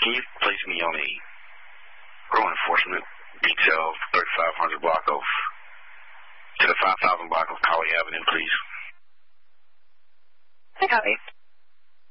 Can you place me on a road enforcement detail 3500 block of, to the 5000 block of Colley Avenue, please? I copy.